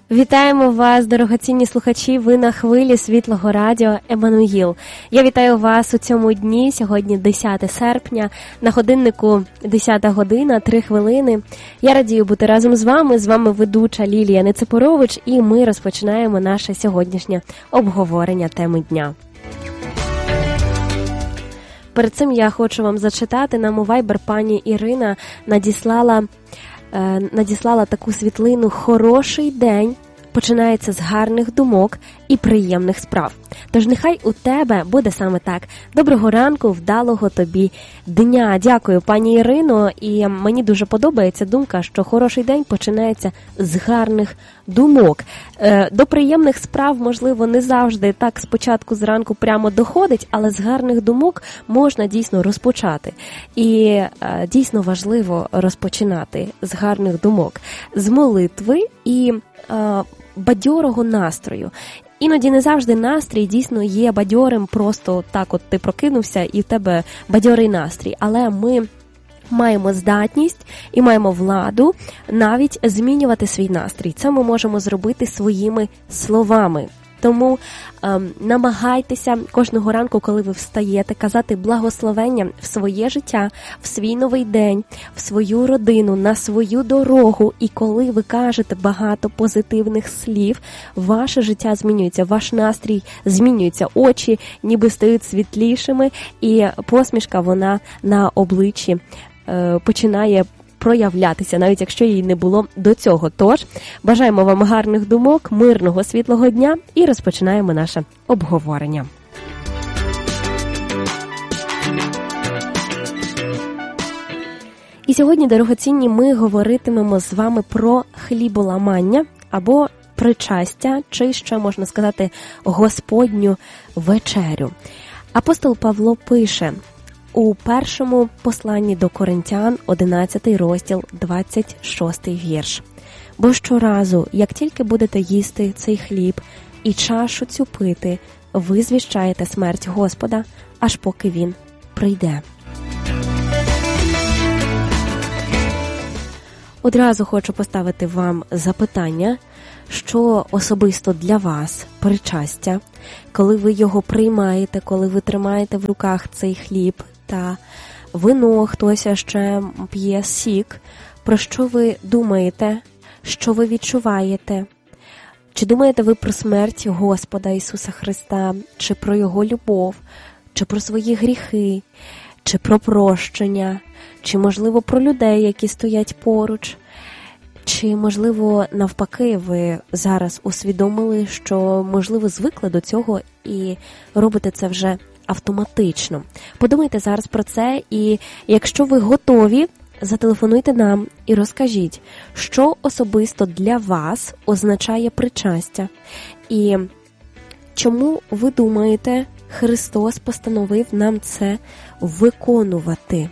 Вітаємо вас, дорогоцінні слухачі, ви на хвилі Світлого радіо Еммануїл. Я вітаю вас у цьому дні, сьогодні 10 серпня, на годиннику 10 година, 3 хвилини. Я радію бути разом з вами ведуча Лілія Нецепорович, і ми розпочинаємо наше сьогоднішнє обговорення теми дня. Перед цим я хочу вам зачитати, нам у Viber пані Ірина надіслала таку світлину: «Хороший день починається з гарних думок і приємних справ. Тож нехай у тебе буде саме так. Доброго ранку, вдалого тобі дня». Дякую, пані Ірино, і мені дуже подобається думка, що хороший день починається з гарних думок. До приємних справ, можливо, не завжди так спочатку зранку прямо доходить, але з гарних думок можна дійсно розпочати. І дійсно важливо розпочинати з гарних думок, з молитви і бадьорого настрою. Іноді не завжди настрій дійсно є бадьорим, просто так от ти прокинувся і в тебе бадьорий настрій. Але ми маємо здатність і маємо владу навіть змінювати свій настрій. Це ми можемо зробити своїми словами. Тому намагайтеся кожного ранку, коли ви встаєте, казати благословення в своє життя, в свій новий день, в свою родину, на свою дорогу. І коли ви кажете багато позитивних слів, ваше життя змінюється, ваш настрій змінюється, очі ніби стають світлішими, і посмішка вона на обличчі починає проявлятися, навіть якщо її не було до цього. Тож, бажаємо вам гарних думок, мирного, світлого дня і розпочинаємо наше обговорення. І сьогодні, дорогоцінні, ми говоритимемо з вами про хліболамання або причастя, чи ще можна сказати Господню вечерю. Апостол Павло пише у першому посланні до Коринтян, 11 розділ, 26 вірш. «Бо щоразу, як тільки будете їсти цей хліб і чашу цю пити, ви звіщаєте смерть Господа, аж поки Він прийде». Одразу хочу поставити вам запитання, що особисто для вас причастя, коли ви його приймаєте, коли ви тримаєте в руках цей хліб та вино, хтось ще п'є сік. Про що ви думаєте? Що ви відчуваєте? Чи думаєте ви про смерть Господа Ісуса Христа? Чи про Його любов? Чи про свої гріхи? Чи про прощення? Чи, можливо, про людей, які стоять поруч? Чи, можливо, навпаки, ви зараз усвідомили, що, можливо, звикли до цього і робите це вже автоматично? Подумайте зараз про це, і якщо ви готові, зателефонуйте нам і розкажіть, що особисто для вас означає причастя. І чому, ви думаєте, Христос постановив нам це виконувати?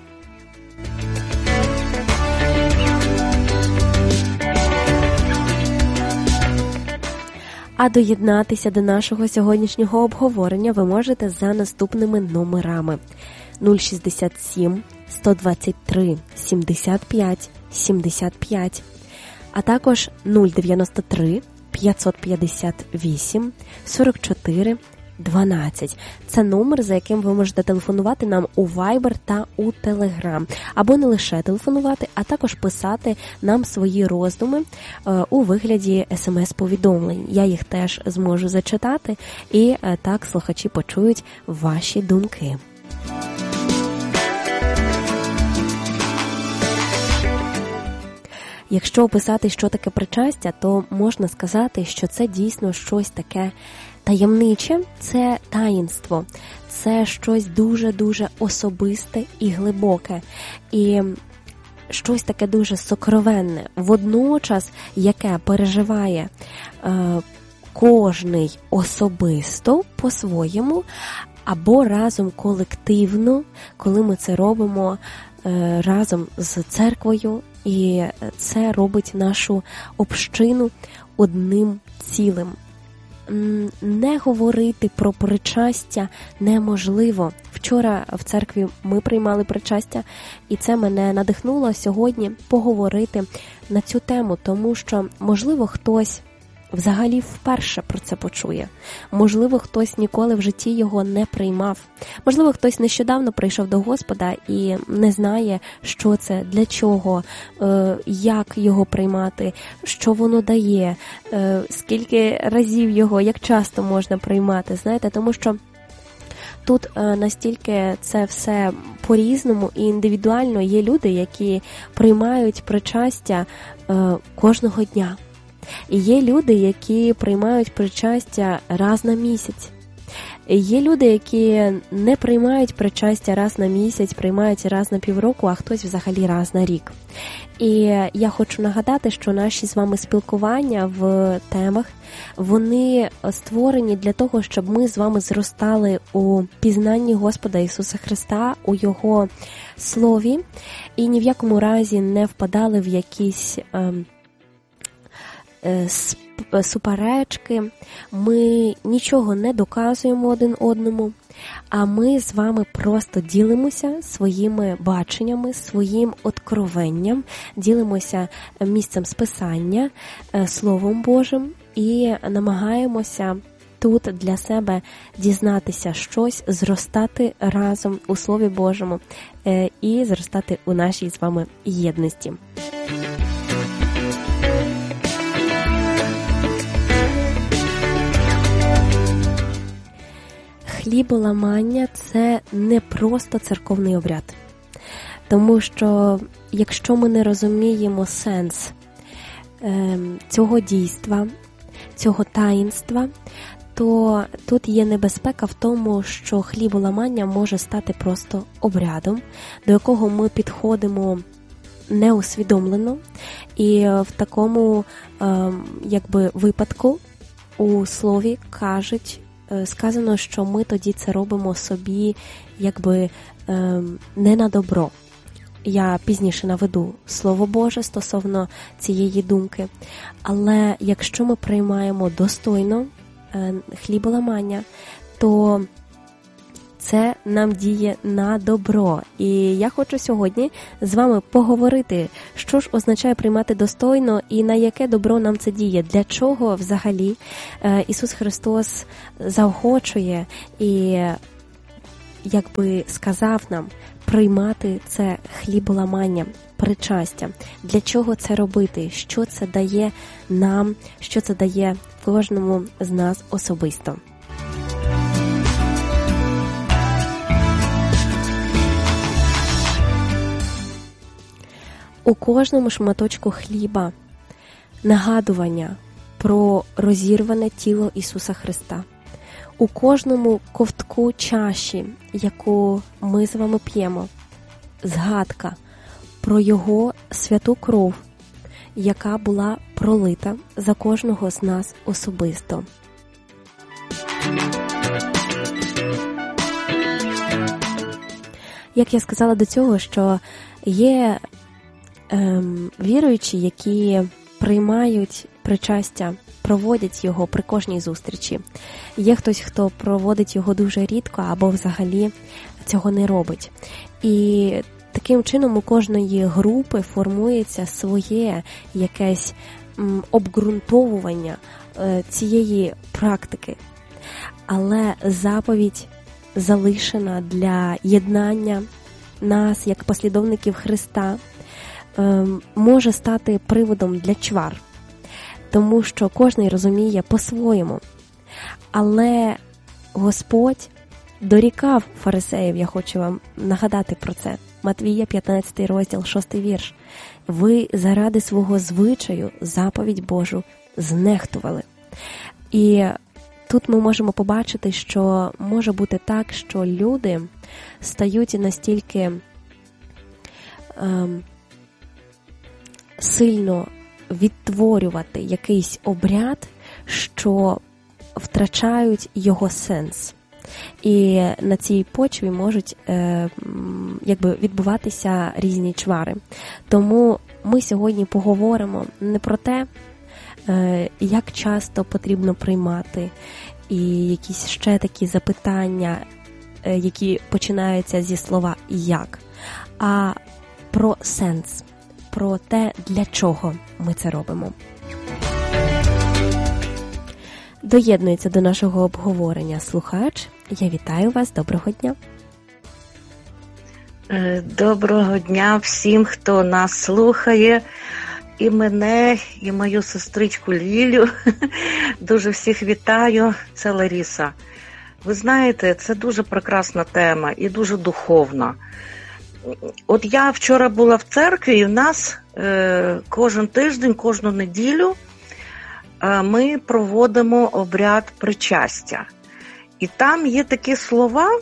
А доєднатися до нашого сьогоднішнього обговорення ви можете за наступними номерами: 067 123 75 75, а також 093 558 44 12. Це номер, за яким ви можете телефонувати нам у Viber та у Telegram. Або не лише телефонувати, а також писати нам свої роздуми у вигляді SMS-повідомлень. Я їх теж зможу зачитати, і так слухачі почують ваші думки. Якщо описати, що таке причастя, то можна сказати, що це дійсно щось таке таємниче, це таїнство, це щось дуже-дуже особисте і глибоке, і щось таке дуже сокровенне, водночас, яке переживає кожний особисто по-своєму, або разом колективно, коли ми це робимо разом з церквою, і це робить нашу общину одним цілим. Не говорити про причастя неможливо. Вчора в церкві ми приймали причастя, і це мене надихнуло сьогодні поговорити на цю тему, тому що, можливо, хтось взагалі вперше про це почує. Можливо, хтось ніколи в житті його не приймав. Можливо, хтось нещодавно прийшов до Господа і не знає, що це, для чого, як його приймати, що воно дає, скільки разів його, як часто можна приймати, знаєте, тому що тут настільки це все по-різному і індивідуально. Є люди, які приймають причастя кожного дня. І є люди, які приймають причастя раз на місяць. І є люди, які не приймають причастя раз на місяць, приймають раз на півроку, а хтось взагалі раз на рік. І я хочу нагадати, що наші з вами спілкування в темах, вони створені для того, щоб ми з вами зростали у пізнанні Господа Ісуса Христа, у Його Слові, і ні в якому разі не впадали в якісь суперечки, ми нічого не доказуємо один одному, а ми з вами просто ділимося своїми баченнями, своїм откровенням, ділимося місцем списання, Словом Божим і намагаємося тут для себе дізнатися щось, зростати разом у Слові Божому і зростати у нашій з вами єдності. Хліболамання – це не просто церковний обряд. Тому що, якщо ми не розуміємо сенс цього дійства, цього таїнства, то тут є небезпека в тому, що хліболамання може стати просто обрядом, до якого ми підходимо неусвідомлено. І в такому випадку у слові сказано, що ми тоді це робимо собі не на добро. Я пізніше наведу Слово Боже стосовно цієї думки. Але якщо ми приймаємо достойно хліболамання, то це нам діє на добро. І я хочу сьогодні з вами поговорити, що ж означає приймати достойно і на яке добро нам це діє, для чого взагалі Ісус Христос заохочує і сказав нам приймати це хліболамання, причастя. Для чого це робити? Що це дає нам? Що це дає кожному з нас особисто? У кожному шматочку хліба нагадування про розірване тіло Ісуса Христа. У кожному ковтку чаші, яку ми з вами п'ємо, згадка про Його святу кров, яка була пролита за кожного з нас особисто. Як я сказала до цього, що є віруючі, які приймають причастя, проводять його при кожній зустрічі. Є хтось, хто проводить його дуже рідко або взагалі цього не робить. І таким чином у кожної групи формується своє якесь обґрунтовування цієї практики. Але заповідь залишена для єднання нас, як послідовників Христа, може стати приводом для чвар, тому що кожен розуміє по-своєму. Але Господь дорікав фарисеїв, я хочу вам нагадати про це. Матвія, 15 розділ, 6 вірш. Ви заради свого звичаю заповідь Божу знехтували. І тут ми можемо побачити, що може бути так, що люди стають настільки сильно відтворювати якийсь обряд, що втрачають його сенс. І на цій почві можуть відбуватися різні чвари. Тому ми сьогодні поговоримо не про те, як часто потрібно приймати, і якісь ще такі запитання, які починаються зі слова «як», а про сенс, про те, для чого ми це робимо. доєднується до нашого обговорення слухач. Я вітаю вас, доброго дня. Доброго дня всім, хто нас слухає. І мене, і мою сестричку Лілю. Дуже всіх вітаю. Це Лариса. Ви знаєте, це дуже прекрасна тема і дуже духовна. От я вчора була в церкві, і в нас кожен тиждень, кожну неділю ми проводимо обряд причастя. І там є такі слова: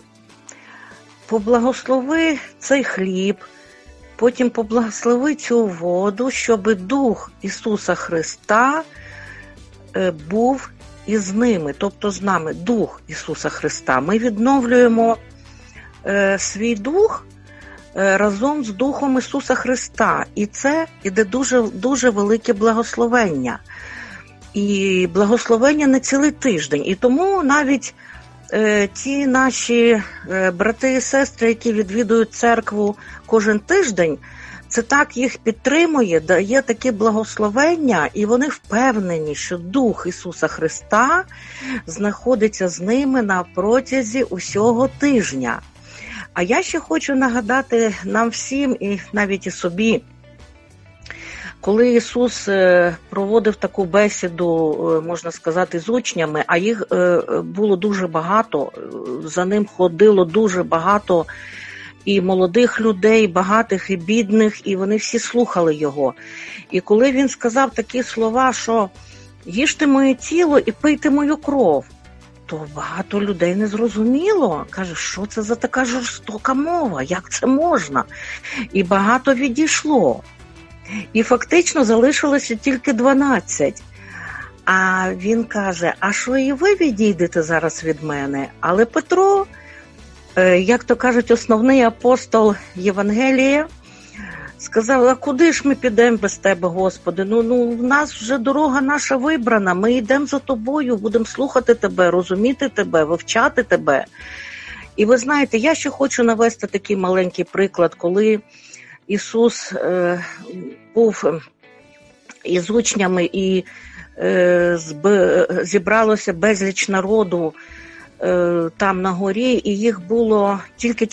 поблагослови цей хліб, потім поблагослови цю воду, щоб Дух Ісуса Христа був із ними, тобто з нами, Дух Ісуса Христа. Ми відновлюємо свій дух разом з Духом Ісуса Христа. І це іде дуже, дуже велике благословення. І благословення на цілий тиждень. І тому навіть ті наші брати і сестри, які відвідують церкву кожен тиждень, це так їх підтримує, дає таке благословення, і вони впевнені, що Дух Ісуса Христа знаходиться з ними на протязі усього тижня. А я ще хочу нагадати нам всім, і навіть і собі, коли Ісус проводив таку бесіду, можна сказати, з учнями, а їх було дуже багато, за ним ходило дуже багато і молодих людей, багатих і бідних, і вони всі слухали його. І коли він сказав такі слова, що «їжте моє тіло і пийте мою кров», то багато людей не зрозуміло. Каже, що це за така жорстока мова, як це можна? І багато відійшло. І фактично залишилося тільки 12. А він каже, а що і ви відійдете зараз від мене? Але Петро, як то кажуть, основний апостол Євангелія, сказав, а куди ж ми підемо без тебе, Господи? Ну, в нас вже дорога наша вибрана, ми йдемо за тобою, будемо слухати тебе, розуміти тебе, вивчати тебе. І ви знаєте, я ще хочу навести такий маленький приклад, коли Ісус був із учнями і зібралося безліч народу там на горі, і їх було тільки